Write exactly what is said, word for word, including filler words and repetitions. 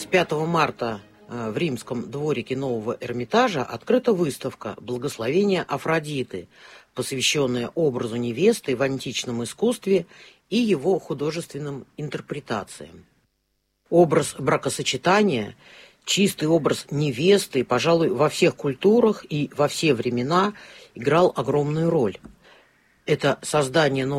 двадцать пятого марта в Римском дворике Нового Эрмитажа открыта выставка «Благословение Афродиты», посвященная образу невесты в античном искусстве и его художественным интерпретациям. Образ бракосочетания, чистый образ невесты, пожалуй, во всех культурах и во все времена играл огромную роль. Это создание нового